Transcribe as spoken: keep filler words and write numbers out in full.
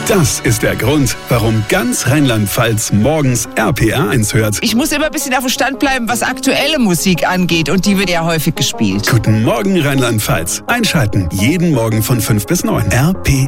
Das ist der Grund, warum ganz Rheinland-Pfalz morgens R P R eins hört. Ich muss immer ein bisschen auf dem Stand bleiben, was aktuelle Musik angeht. Und die wird ja häufig gespielt. Guten Morgen Rheinland-Pfalz. Einschalten. Jeden Morgen von fünf bis neun. R P R.